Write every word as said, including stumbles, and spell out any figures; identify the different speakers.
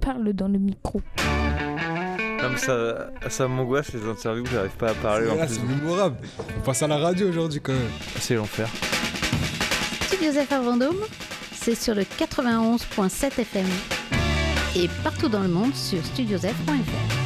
Speaker 1: parle dans le micro.
Speaker 2: Non mais ça, ça m'angoisse les interviews, j'arrive pas à parler.
Speaker 3: C'est,
Speaker 2: en
Speaker 3: là,
Speaker 2: plus.
Speaker 3: c'est mémorable. On passe à la radio aujourd'hui quand même.
Speaker 2: C'est l'enfer.
Speaker 1: Studio F à Vendôme, c'est sur le quatre-vingt-onze virgule sept F M et partout dans le monde sur studio f point f r.